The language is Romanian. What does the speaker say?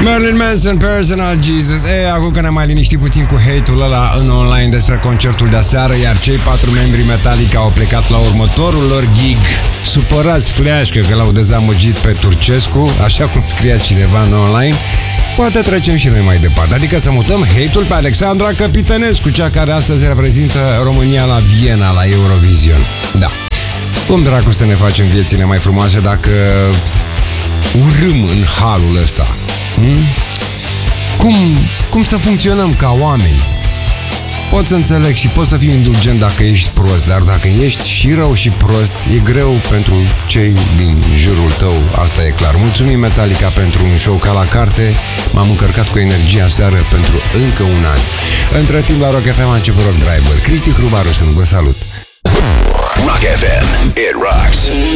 Marilyn Manson, Personal Jesus. Acum că ne-am mai liniștit puțin cu hate-ul ăla în online despre concertul de aseară, iar cei 4 membri Metallica au plecat la următorul lor gig supărați fleașcă că l-au dezamăgit pe Turcescu, așa cum scria cineva în online. Poate trecem și noi mai departe, adică să mutăm hate-ul pe Alexandra Capitănescu, cea care astăzi reprezintă România la Viena, la Eurovision. Da. Cum dracu să ne facem viețile mai frumoase dacă urâm în halul ăsta? Cum să funcționăm ca oameni? Pot să înțeleg și pot să fiu indulgent dacă ești prost, dar dacă ești și rău și prost, e greu pentru cei din jurul tău, asta e clar. Mulțumim Metallica pentru un show ca la carte, m-am încărcat cu energia seară pentru încă un an. Între timp la Rock FM a început Rock Driver. Cristi Crubaru sunt, vă salut! Rock FM, it rocks.